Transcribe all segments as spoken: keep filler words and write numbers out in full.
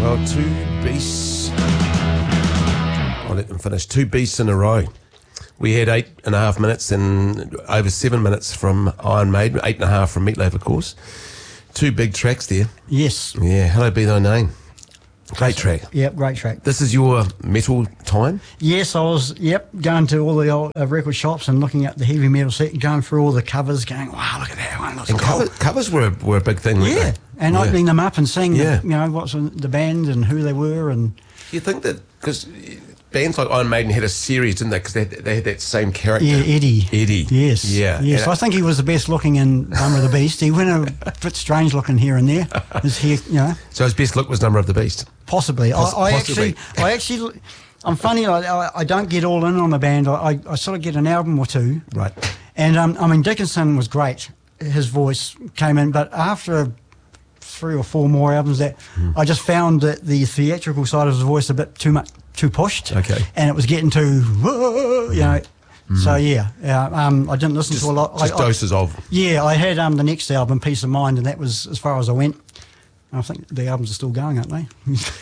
Well, two beasts. I'll let them finish. Two beasts in a row. We had eight and a half minutes and over seven minutes from Iron Maiden, eight and a half from Meatloaf, of course. Two big tracks there. Yes. Yeah, Hello Be Thy Name. Great track. Yep, great track. This is your metal time? Yes, I was, yep, going to all the old uh, record shops and looking at the heavy metal set, going through all the covers, going, wow, look at that one. Looks And cool. cover, covers were a, were a big thing, weren't Yeah, they? and Yeah. opening them up and seeing, Yeah. the, you know, what's in the band and who they were. And You think that, because bands like Iron Maiden had a series, didn't they? Because they, they had that same character. yeah, Eddie. Eddie. Yes. Yeah. Yes, And I think he was the best looking in Number of the Beast. He went a bit strange looking here and there. His hair, you know. So his best look was Number of the Beast. Possibly. Poss- I, I possibly. actually, I actually, I'm funny. I, I, I don't get all in on a band. I, I, I sort of get an album or two. Right. And um, I mean, Dickinson was great. His voice came in, but after three or four more albums, that Mm. I just found that the theatrical side of his voice a bit too much, too pushed. Okay. And it was getting too, whoa, you know. So yeah, uh, um, I didn't listen Just, to a lot. just I, I, doses of. yeah, I had um, the next album, Peace of Mind, and that was as far as I went. I think the albums are still going, aren't they?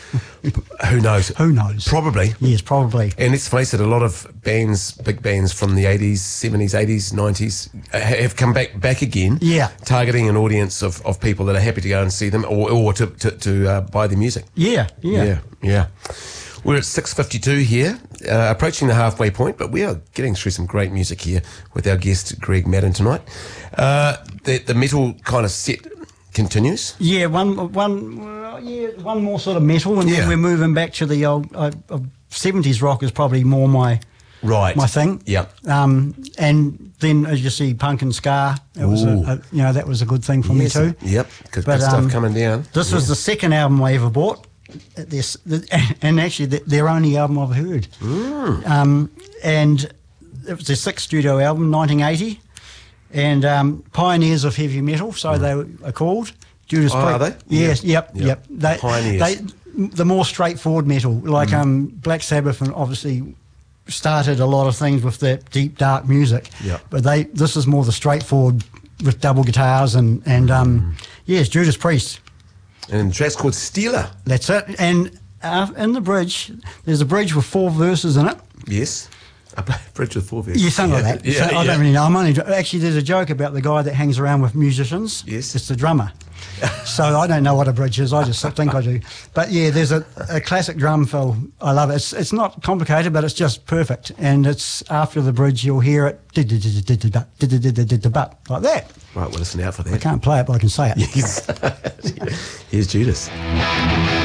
Who knows? Who knows? Probably. Yes, probably. And let's face it, a lot of bands, big bands from the eighties, seventies, eighties, nineties, uh, have come back back again. Yeah. Targeting an audience of, of people that are happy to go and see them or, or to, to, to uh, buy their music. Yeah, yeah. Yeah, yeah. We're at six fifty-two here, uh, approaching the halfway point, but we are getting through some great music here with our guest, Greg Madden, tonight. Uh, the, the metal kind of set continues. Yeah, one, one, well, yeah, one more sort of metal, and Yeah. then we're moving back to the old uh, uh, seventies rock is probably more my Right. my thing. Yep. Um, and then as you see, punk and ska, it was a, Ooh. a, you know that was a good thing for Yes, me too. Yep, because But, good stuff um, coming down. This was the second album I ever bought. uh, This, and actually the, their only album I've heard. Mm. Um, and it was their sixth studio album, nineteen eighty, and um, pioneers of heavy metal, so they are called. Judas Oh, are Priest. they? Yes, Yeah. yep, Yep. yep. They, Pioneers. They, the more straightforward metal, like Mm. um, Black Sabbath, and obviously started a lot of things with that deep, dark music. Yep. But they, this is more the straightforward with double guitars and and um, yes, Judas Priest. And the track's called Steeler. That's it. And uh, in the bridge, there's a bridge with four verses in it. Yes. A bridge with four verses. Yeah, something like that. Yeah, So I yeah. don't really know. I'm only actually there's a joke about the guy that hangs around with musicians. Yes. It's the drummer. So I don't know what a bridge is. I just think I do. But yeah, there's a, a classic drum fill. I love it. It's it's not complicated, but it's just perfect. And it's after the bridge, you'll hear it like that. Right, we'll listen out for I that. can't play it, but I can say it. Yes. Here's Judas.